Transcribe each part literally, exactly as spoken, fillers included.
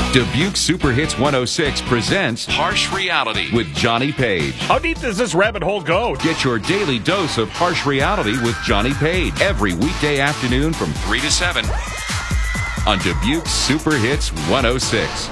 Dubuque Super Hits one oh six presents Harsh Reality with Johnny Page. How deep does this rabbit hole go? Get your daily dose of harsh reality with Johnny Page every weekday afternoon from three to seven on Dubuque Super Hits one oh six.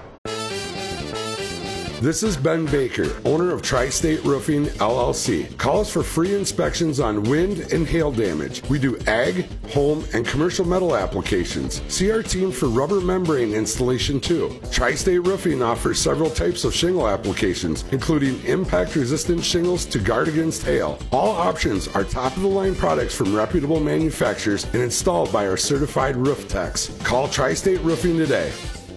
This is Ben Baker, owner of Tri-State Roofing, L L C. Call us for free inspections on wind and hail damage. We do ag, home, and commercial metal applications. See our team for rubber membrane installation too. Tri-State Roofing offers several types of shingle applications, including impact-resistant shingles to guard against hail. All options are top-of-the-line products from reputable manufacturers and installed by our certified roof techs. Call Tri-State Roofing today.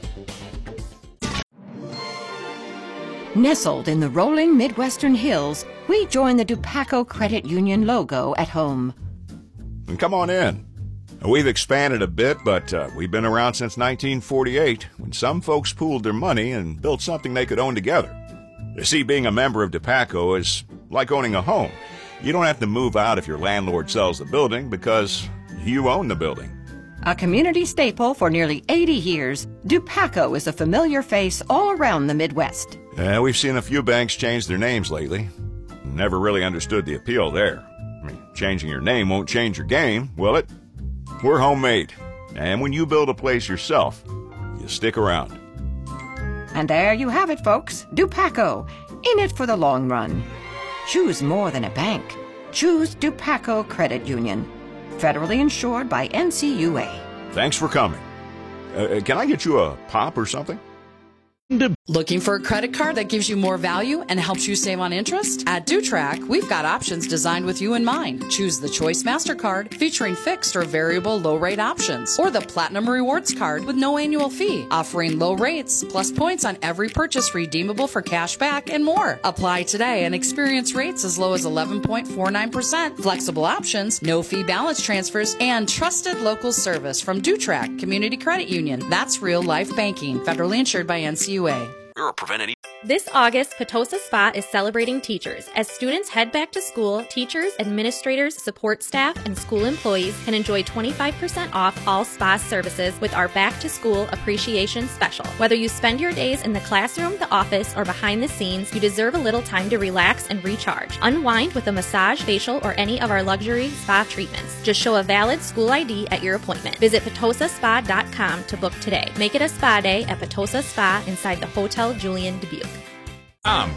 Nestled in the rolling Midwestern hills, we join the Dupaco Credit Union logo at home. And come on in. We've expanded a bit, but uh, we've been around since nineteen forty-eight, when some folks pooled their money and built something they could own together. You see, being a member of Dupaco is like owning a home. You don't have to move out if your landlord sells the building because you own the building. A community staple for nearly eighty years, Dupaco is a familiar face all around the Midwest. Uh, we've seen a few banks change their names lately. Never really understood the appeal there. I mean, changing your name won't change your game, will it? We're homemade. And when you build a place yourself, you stick around. And there you have it, folks. Dupaco, in it for the long run. Choose more than a bank. Choose Dupaco Credit Union. Federally insured by N C U A. Thanks for coming. Uh, can I get you a pop or something? Looking for a credit card that gives you more value and helps you save on interest? At DuTrack, we've got options designed with you in mind. Choose the Choice MasterCard featuring fixed or variable low-rate options, or the Platinum Rewards Card with no annual fee, offering low rates plus points on every purchase redeemable for cash back and more. Apply today and experience rates as low as eleven point four nine percent, flexible options, no fee balance transfers, and trusted local service from DuTrack Community Credit Union. That's real life banking, federally insured by N C U A. Prevent any. This August, Potosa Spa is celebrating teachers. As students head back to school, teachers, administrators, support staff, and school employees can enjoy twenty-five percent off all spa services with our Back to School Appreciation Special. Whether you spend your days in the classroom, the office, or behind the scenes, you deserve a little time to relax and recharge. Unwind with a massage, facial, or any of our luxury spa treatments. Just show a valid school I D at your appointment. Visit Potosa Spa dot com to book today. Make it a spa day at Potosa Spa inside the Hotel Julian Dubuque. Um.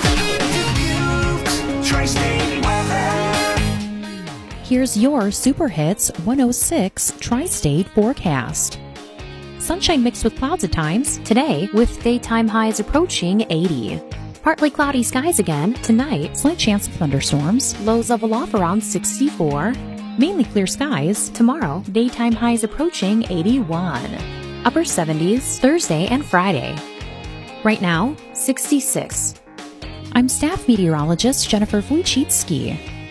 Here's your Super Hits one oh six Tri-State forecast. Sunshine mixed with clouds at times today, with daytime highs approaching eighty. Partly cloudy skies again tonight, slight chance of thunderstorms, lows level off around sixty-four. Mainly clear skies tomorrow, daytime highs approaching eighty-one. Upper seventies Thursday and Friday. Right now, sixty-six. I'm staff meteorologist Jennifer Wojcicki.